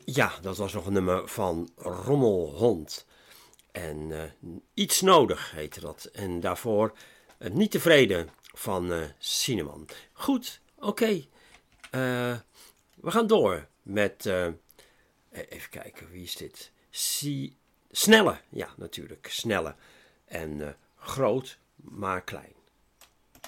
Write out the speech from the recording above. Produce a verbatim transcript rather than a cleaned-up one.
Ja, dat was nog een nummer van Rommelhond. En uh, Iets nodig heette dat. En daarvoor uh, Niet tevreden van uh, Cinnamon. Goed, oké. Okay. Uh, we gaan door met... Uh, even kijken, wie is dit? Si- Snelle, ja natuurlijk, Snelle. En uh, groot, maar klein.